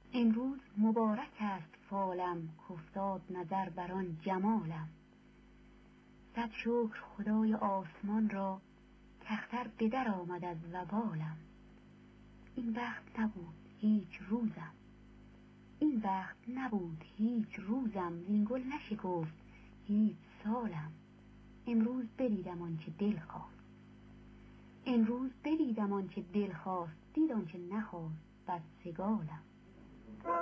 امروز مبارک است فالم، کافتاد نظر بر آن جمالم. صد شکر خدای آسمان را، کاختر به در آمد از وبالم. این وقت نبود هیچ روزم، این وقت نبود هیچ روزم، زین گل نشکفت هیچ سالم. امروز بدیدم آنچه دل خواست، امروز بدیدم آنچه دل خواست، دید آنچه نخواست بد سگالم.